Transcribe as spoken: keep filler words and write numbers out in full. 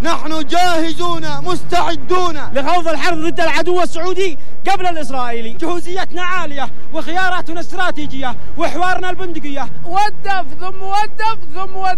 نحن جاهزون مستعدون لخوض الحرب ضد العدو السعودي قبل الإسرائيلي. جهوزيتنا عالية وخياراتنا استراتيجية وحوارنا البندقية. ودف ثم ودف ثم ودف.